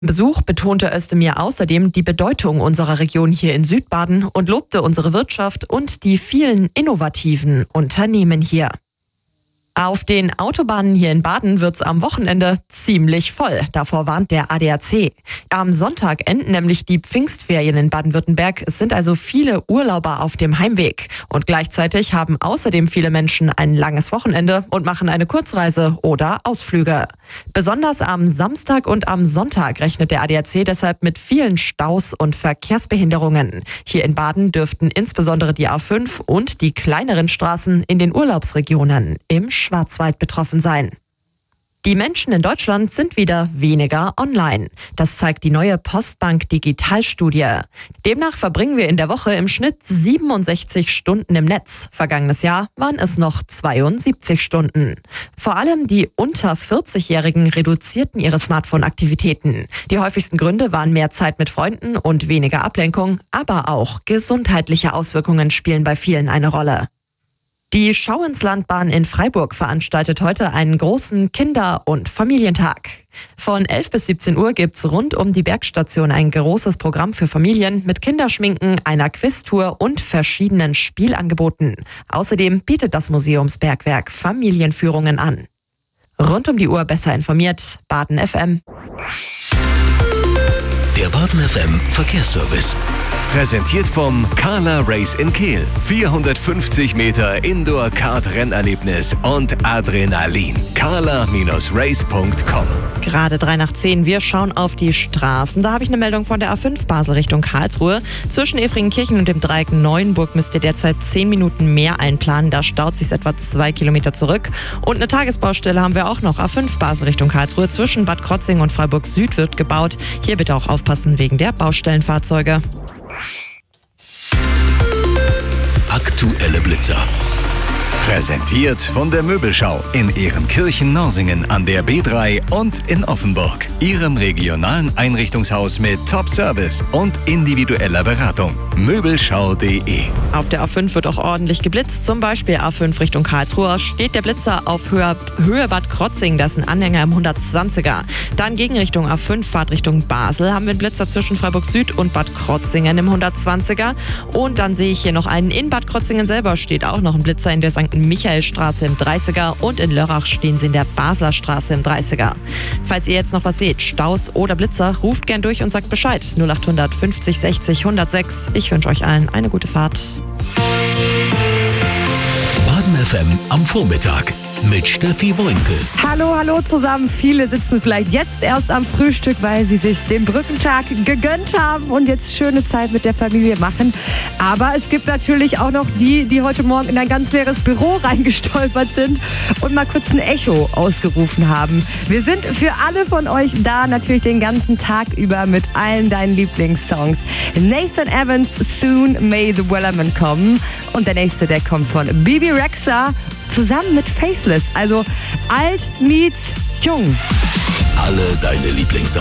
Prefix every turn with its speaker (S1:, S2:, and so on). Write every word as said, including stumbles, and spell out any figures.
S1: Besuch betonte Özdemir außerdem die Bedeutung unserer Region hier in Südbaden und lobte unsere Wirtschaft und die vielen innovativen Unternehmen hier. Auf den Autobahnen hier in Baden wird's am Wochenende ziemlich voll. Davor warnt der A D A C. Am Sonntag enden nämlich die Pfingstferien in Baden-Württemberg. Es sind also viele Urlauber auf dem Heimweg. Und gleichzeitig haben außerdem viele Menschen ein langes Wochenende und machen eine Kurzreise oder Ausflüge. Besonders am Samstag und am Sonntag rechnet der A D A C deshalb mit vielen Staus und Verkehrsbehinderungen. Hier in Baden dürften insbesondere die A fünf und die kleineren Straßen in den Urlaubsregionen im Schwarzwald betroffen sein. Die Menschen in Deutschland sind wieder weniger online. Das zeigt die neue Postbank Digitalstudie. Demnach verbringen wir in der Woche im Schnitt siebenundsechzig Stunden im Netz. Vergangenes Jahr waren es noch zweiundsiebzig Stunden. Vor allem die unter vierzig-Jährigen reduzierten ihre Smartphone-Aktivitäten. Die häufigsten Gründe waren mehr Zeit mit Freunden und weniger Ablenkung, aber auch gesundheitliche Auswirkungen spielen bei vielen eine Rolle. Die Schau ins Landbahn in Freiburg veranstaltet heute einen großen Kinder- und Familientag. Von elf bis siebzehn Uhr gibt's rund um die Bergstation ein großes Programm für Familien mit Kinderschminken, einer Quiztour und verschiedenen Spielangeboten. Außerdem bietet das Museumsbergwerk Familienführungen an. Rund um die Uhr besser informiert, Baden F M.
S2: Der Baden F M Verkehrsservice. Präsentiert vom Carla Race in Kehl. vierhundertfünfzig Meter Indoor-Kart-Rennerlebnis und Adrenalin. carla Race punkt com.
S1: Gerade drei nach zehn. Wir schauen auf die Straßen. Da habe ich eine Meldung von der A fünf Basel Richtung Karlsruhe. Zwischen Efringenkirchen und dem Dreieck Neuenburg müsst ihr derzeit zehn Minuten mehr einplanen. Da staut sich etwa zwei Kilometer zurück. Und eine Tagesbaustelle haben wir auch noch. A fünf Basel Richtung Karlsruhe. Zwischen Bad Krotzing und Freiburg Süd wird gebaut. Hier bitte auch aufpassen wegen der Baustellenfahrzeuge.
S2: Aktuelle Blitzer. Präsentiert von der Möbelschau in Ehrenkirchen-Norsingen an der B drei und in Offenburg. Ihrem regionalen Einrichtungshaus mit Top-Service und individueller Beratung. Möbelschau punkt de.
S1: Auf der A fünf wird auch ordentlich geblitzt. Zum Beispiel A fünf Richtung Karlsruhe steht der Blitzer auf Höhe, Höhe Bad Krotzing. Das ist ein Anhänger im hundertzwanziger. Dann Gegenrichtung A fünf, Fahrt Richtung Basel, haben wir einen Blitzer zwischen Freiburg Süd und Bad Krotzingen im hundertzwanziger. Und dann sehe ich hier noch einen in Bad Krotzingen selber steht auch noch ein Blitzer in der Sankt Michaelstraße im dreißiger und in Lörrach stehen sie in der Basler Straße im dreißiger. Falls ihr jetzt noch was seht, Staus oder Blitzer, ruft gern durch und sagt Bescheid. null acht hundert fünfzig sechzig hundertsechs. Ich wünsche euch allen eine gute Fahrt.
S2: Baden F M am Vormittag mit Steffi Woinke.
S3: Hallo, hallo zusammen. Viele sitzen vielleicht jetzt erst am Frühstück, weil sie sich den Brückentag gegönnt haben und jetzt schöne Zeit mit der Familie machen. Aber es gibt natürlich auch noch die, die heute Morgen in ein ganz leeres Büro reingestolpert sind und mal kurz ein Echo ausgerufen haben. Wir sind für alle von euch da, natürlich den ganzen Tag über mit allen deinen Lieblingssongs. Nathan Evans, Soon May the Wellerman kommen. Und der nächste, der kommt von Bibi Rexha zusammen mit Faithless. Also alt meets jung.
S2: Alle deine Lieblingssongs.